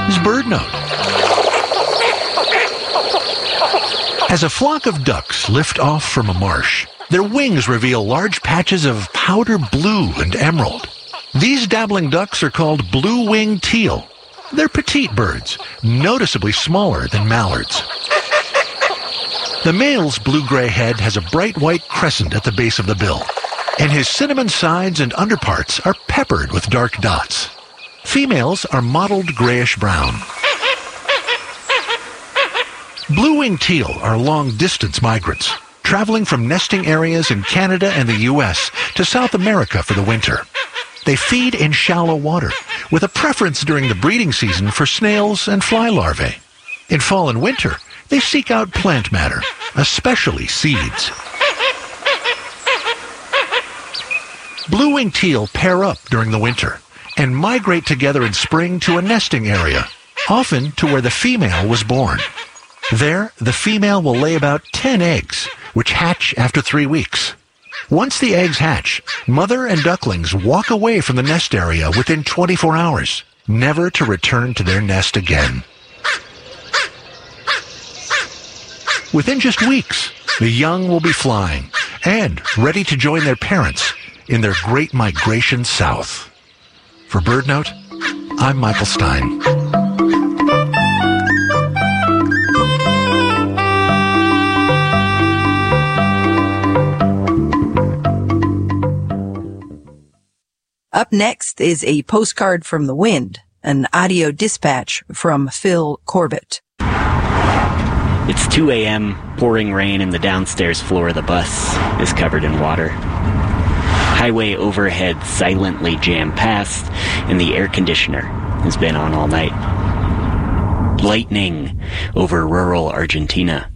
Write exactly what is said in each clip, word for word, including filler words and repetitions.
is BirdNote. As a flock of ducks lift off from a marsh, their wings reveal large patches of powder blue and emerald. These dabbling ducks are called blue-winged teal. They're petite birds, noticeably smaller than mallards. The male's blue-gray head has a bright white crescent at the base of the bill, and his cinnamon sides and underparts are peppered with dark dots. Females are mottled grayish-brown. Blue-winged teal are long-distance migrants, traveling from nesting areas in Canada and the U S to South America for the winter. They feed in shallow water, with a preference during the breeding season for snails and fly larvae. In fall and winter, they seek out plant matter, especially seeds. Blue-winged teal pair up during the winter and migrate together in spring to a nesting area, often to where the female was born. There, the female will lay about ten eggs, which hatch after three weeks. Once the eggs hatch, mother and ducklings walk away from the nest area within twenty-four hours, never to return to their nest again. Within just weeks, the young will be flying and ready to join their parents in their great migration south. For BirdNote, I'm Michael Stein. Up next is a postcard from the wind, an audio dispatch from Phil Corbett. It's two a.m., pouring rain, and the downstairs floor of the bus is covered in water. Highway overhead silently jammed past, and the air conditioner has been on all night. Lightning over rural Argentina.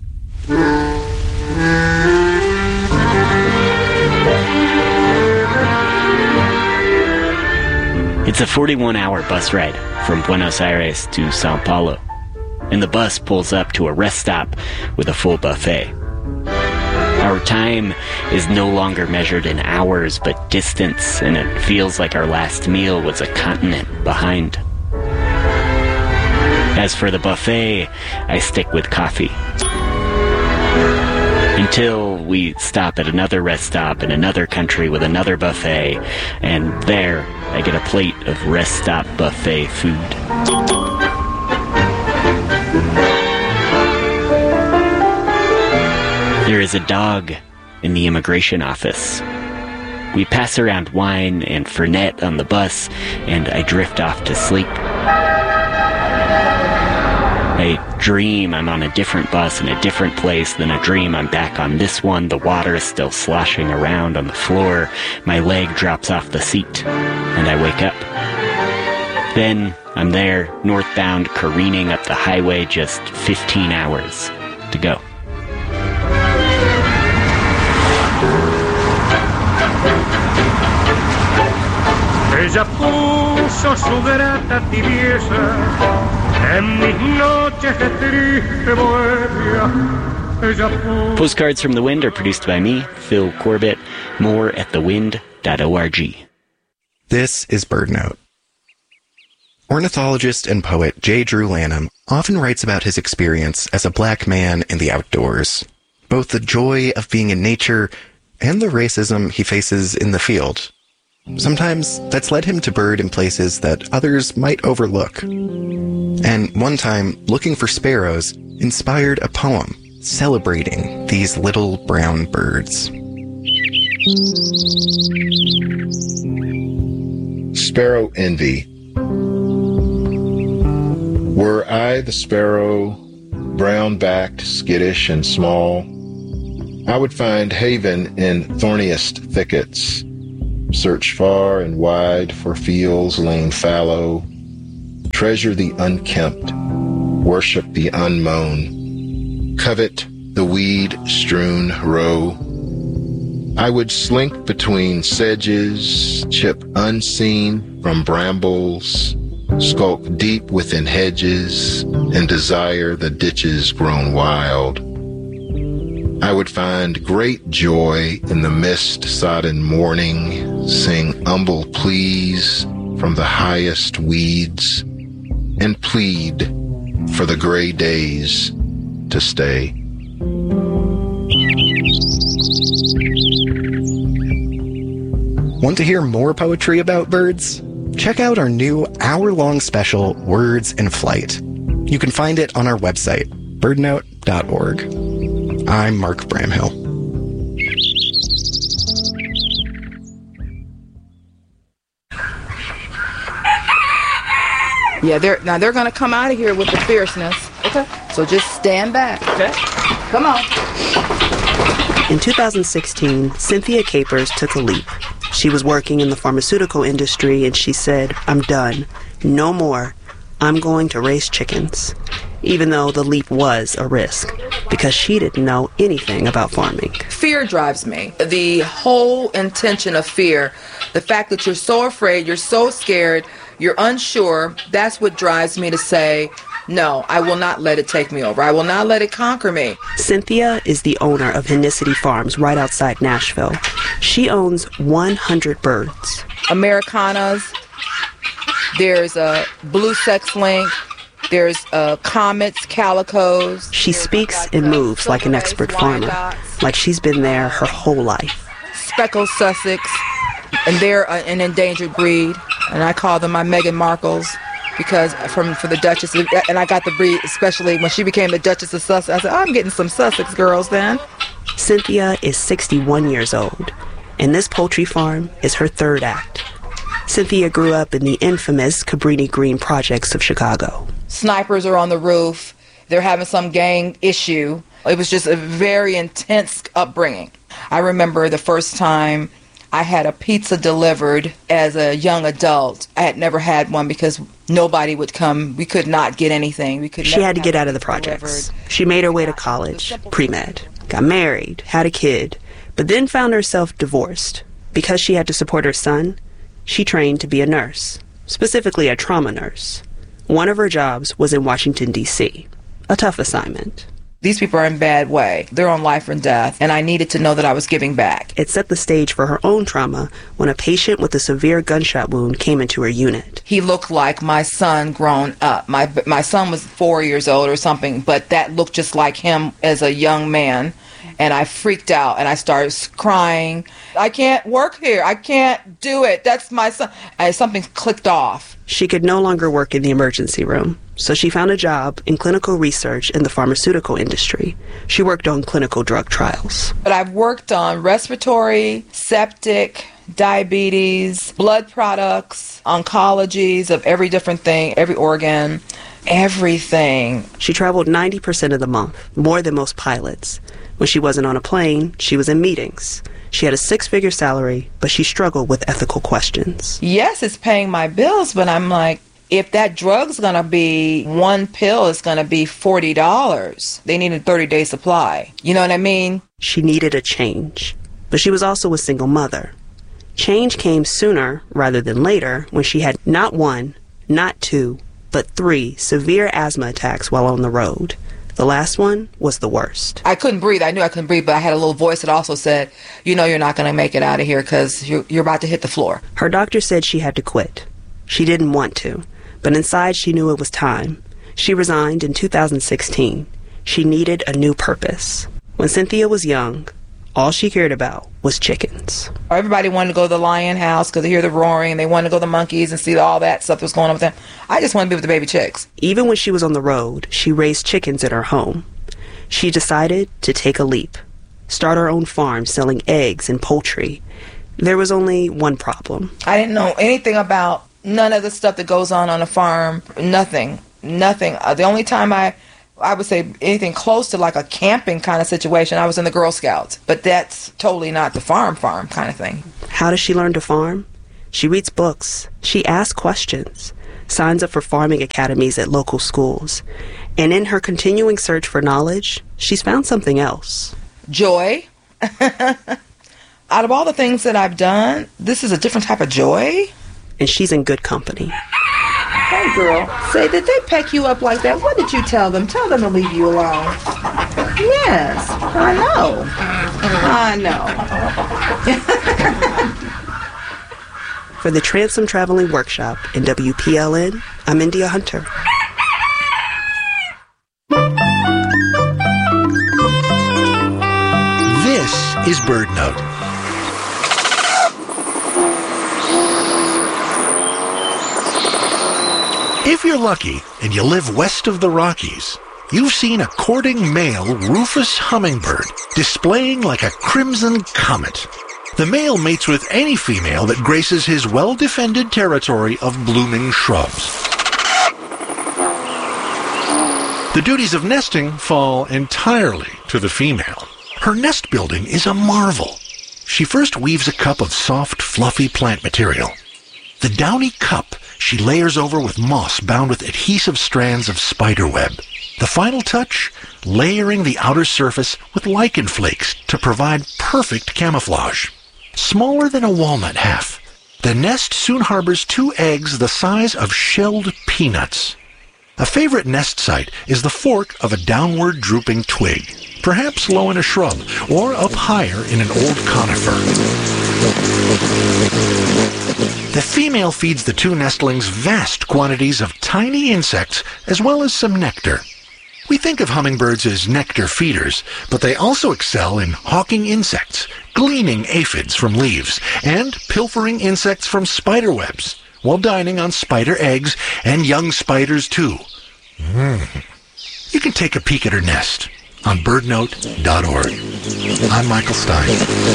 It's a forty-one hour bus ride from Buenos Aires to Sao Paulo, and the bus pulls up to a rest stop with a full buffet. Our time is no longer measured in hours, but distance, and it feels like our last meal was a continent behind. As for the buffet, I stick with coffee. Until we stop at another rest stop in another country with another buffet, and there I get a plate of rest stop buffet food. There is a dog in the immigration office. We pass around wine and Fernet on the bus, and I drift off to sleep. I dream I'm on a different bus in a different place, then I dream I'm back on this one. The water is still sloshing around on the floor. My leg drops off the seat, and I wake up. Then I'm there, northbound, careening up the highway, just fifteen hours to go. Ella puso su grata tibieza en mis noches de triste bohemia. Ella puso... Postcards from the Wind are produced by me, Phil Corbett. More at the wind dot org. This is BirdNote. Ornithologist and poet J. Drew Lanham often writes about his experience as a black man in the outdoors, both the joy of being in nature and the racism he faces in the field. Sometimes that's led him to bird in places that others might overlook. And one time, looking for sparrows inspired a poem celebrating these little brown birds. Sparrow Envy. Were I the sparrow, brown-backed, skittish, and small, I would find haven in thorniest thickets, search far and wide for fields lain fallow, treasure the unkempt, worship the unmown, covet the weed-strewn row. I would slink between sedges, chip unseen from brambles, skulk deep within hedges, and desire the ditches grown wild. I would find great joy in the mist-sodden morning, sing humble pleas from the highest weeds, and plead for the gray days to stay. Want to hear more poetry about birds? Check out our new hour-long special, Words in Flight. You can find it on our website, birdnote dot org. I'm Mark Bramhill. Yeah, they're now they're gonna come out of here with the fierceness. Okay. So just stand back. Okay. Come on. In two thousand sixteen, Cynthia Capers took a leap. She was working in the pharmaceutical industry and she said, "I'm done. No more. I'm going to raise chickens." Even though the leap was a risk, because she didn't know anything about farming. Fear drives me. The whole intention of fear, the fact that you're so afraid, you're so scared, you're unsure, that's what drives me to say, no, I will not let it take me over. I will not let it conquer me. Cynthia is the owner of Henicity Farms right outside Nashville. She owns one hundred birds. Americanas, there's a blue sex link, there's uh, comets, calicos. She speaks and moves like an expert farmer, like she's been there her whole life. Speckled Sussex, and they're uh, an endangered breed, and I call them my Meghan Markles because from for the Duchess, and I got the breed especially when she became the Duchess of Sussex. I said, oh, I'm getting some Sussex girls then. Cynthia is sixty-one years old, and this poultry farm is her third act. Cynthia grew up in the infamous Cabrini Green projects of Chicago. Snipers are on the roof. They're having some gang issue. It was just a very intense upbringing. I remember the first time I had a pizza delivered as a young adult. I had never had one because nobody would come. We could not get anything. We could. She had to get out of the projects. Delivered. She made her way to college, pre-med, got married, had a kid, but then found herself divorced. Because she had to support her son, she trained to be a nurse, specifically a trauma nurse. One of her jobs was in Washington, D C A tough assignment. These people are in bad way. They're on life and death, and I needed to know that I was giving back. It set the stage for her own trauma when a patient with a severe gunshot wound came into her unit. He looked like my son grown up. My my son was four years old or something, but that looked just like him as a young man. And I freaked out, and I started crying. I can't work here. I can't do it. That's my son. And something clicked off. She could no longer work in the emergency room, so she found a job in clinical research in the pharmaceutical industry. She worked on clinical drug trials. But I've worked on respiratory, septic, diabetes, blood products, oncologies of every different thing, every organ, everything. She traveled ninety percent of the month, more than most pilots. When she wasn't on a plane, she was in meetings. She had a six-figure salary, but she struggled with ethical questions. Yes, it's paying my bills, but I'm like, if that drug's going to be, one pill is going to be forty dollars. They need a thirty-day supply. You know what I mean? She needed a change, but she was also a single mother. Change came sooner rather than later when she had not one, not two, but three severe asthma attacks while on the road. The last one was the worst. I couldn't breathe. I knew I couldn't breathe, but I had a little voice that also said, you know you're not going to make it out of here because you're, you're about to hit the floor. Her doctor said she had to quit. She didn't want to, but inside she knew it was time. She resigned in two thousand sixteen. She needed a new purpose. When Cynthia was young, all she cared about was chickens. Everybody wanted to go to the lion house because they hear the roaring, and they wanted to go to the monkeys and see all that stuff that was going on with them. I just wanted to be with the baby chicks. Even when she was on the road, she raised chickens at her home. She decided to take a leap, start her own farm selling eggs and poultry. There was only one problem. I didn't know anything about none of the stuff that goes on on a farm. Nothing. Nothing. Uh, the only time I... I would say anything close to like a camping kind of situation, I was in the Girl Scouts. But that's totally not the farm farm kind of thing. How does she learn to farm? She reads books. She asks questions. Signs up for farming academies at local schools. And in her continuing search for knowledge, she's found something else. Joy. Out of all the things that I've done, this is a different type of joy. And she's in good company. Hey, girl. Say, did they peck you up like that? What did you tell them? Tell them to leave you alone. Yes, I know. I know. For the Transom Traveling Workshop in W P L N, I'm India Hunter. is BirdNote. If you're lucky and you live west of the Rockies, you've seen a courting male rufous hummingbird displaying like a crimson comet. The male mates with any female that graces his well-defended territory of blooming shrubs. The duties of nesting fall entirely to the female. Her nest building is a marvel. She first weaves a cup of soft, fluffy plant material. The downy cup she layers over with moss bound with adhesive strands of spiderweb. The final touch, layering the outer surface with lichen flakes to provide perfect camouflage. Smaller than a walnut half, the nest soon harbors two eggs the size of shelled peanuts. A favorite nest site is the fork of a downward drooping twig, perhaps low in a shrub or up higher in an old conifer. The female feeds the two nestlings vast quantities of tiny insects as well as some nectar. We think of hummingbirds as nectar feeders, but they also excel in hawking insects, gleaning aphids from leaves, and pilfering insects from spider webs, while dining on spider eggs and young spiders too. Mm. You can take a peek at her nest on bird note dot org. I'm Michael Stein.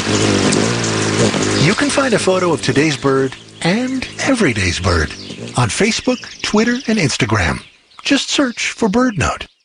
You can find a photo of today's bird and everyday's bird on Facebook, Twitter, and Instagram. Just search for BirdNote.